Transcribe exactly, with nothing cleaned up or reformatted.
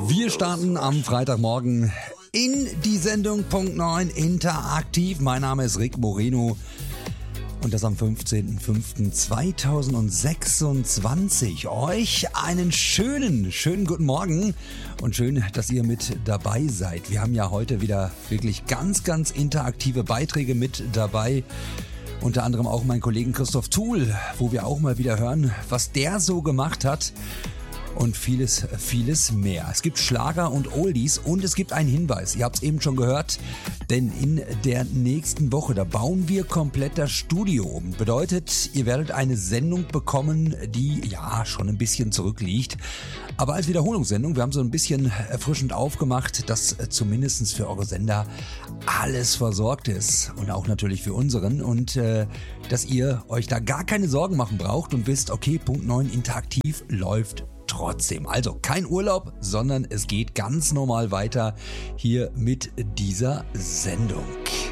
Wir starten am Freitagmorgen in die Sendung Punkt neun interaktiv. Mein Name ist Rick Moreno und das am fünfzehnten fünften zweitausendsechsundzwanzig. Euch einen schönen, schönen guten Morgen und schön, dass ihr mit dabei seid. Wir haben ja heute wieder wirklich ganz, ganz interaktive Beiträge mit dabei. Unter anderem auch meinen Kollegen Christoph Thuhl, wo wir auch mal wieder hören, was der so gemacht hat. Und vieles, vieles mehr. Es gibt Schlager und Oldies und es gibt einen Hinweis. Ihr habt es eben schon gehört, denn in der nächsten Woche, da bauen wir komplett das Studio um. Bedeutet, ihr werdet eine Sendung bekommen, die ja schon ein bisschen zurückliegt. Aber als Wiederholungssendung, wir haben so ein bisschen erfrischend aufgemacht, dass zumindest für eure Sender alles versorgt ist. Und auch natürlich für unseren. Und äh, dass ihr euch da gar keine Sorgen machen braucht und wisst, okay, Punkt neun interaktiv läuft trotzdem. Also kein Urlaub, sondern es geht ganz normal weiter hier mit dieser Sendung.